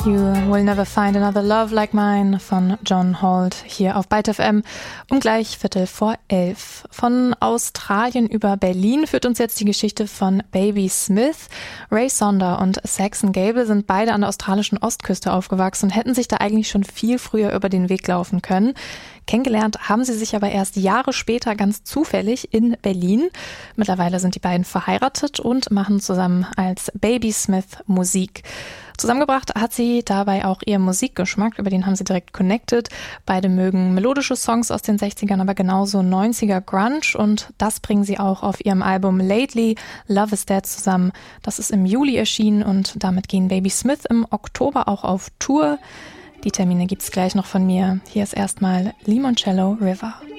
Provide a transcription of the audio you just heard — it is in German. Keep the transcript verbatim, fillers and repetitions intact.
You Will Never Find Another Love Like Mine von John Holt hier auf Byte F M um gleich Viertel vor elf. Von Australien über Berlin führt uns jetzt die Geschichte von Baby Smith. Ray Sonder und Saxon Gable sind beide an der australischen Ostküste aufgewachsen und hätten sich da eigentlich schon viel früher über den Weg laufen können. Kennengelernt haben sie sich aber erst Jahre später ganz zufällig in Berlin. Mittlerweile sind die beiden verheiratet und machen zusammen als Baby Smith Musik. Zusammengebracht hat sie dabei auch ihr Musikgeschmack, über den haben sie direkt connected. Beide mögen melodische Songs aus den sechzigern, aber genauso neunziger Grunge, und das bringen sie auch auf ihrem Album Lately, Love is Dead zusammen. Das ist im Juli erschienen und damit gehen Baby Smith im Oktober auch auf Tour. Die Termine gibt's gleich noch von mir. Hier ist erstmal Limoncello River.